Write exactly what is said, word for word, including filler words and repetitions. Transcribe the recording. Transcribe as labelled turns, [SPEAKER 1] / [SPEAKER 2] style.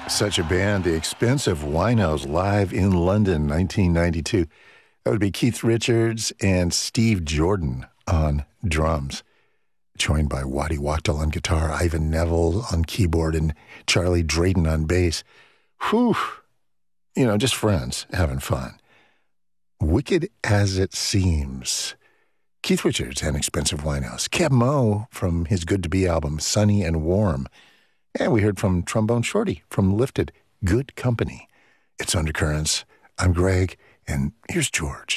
[SPEAKER 1] Such a band, the Expensive Winos, live in London, nineteen ninety-two. That would be Keith Richards and Steve Jordan on drums, joined by Waddy Wachtel on guitar, Ivan Neville on keyboard, and Charlie Drayton on bass. Whew! You know, just friends having fun. Wicked as It Seems. Keith Richards and Expensive Winos. Keb Mo from his Good to Be album, Sunny and Warm. And we heard from Trombone Shorty from Lifted, Good Company. It's Undercurrents. I'm Greg, and here's George.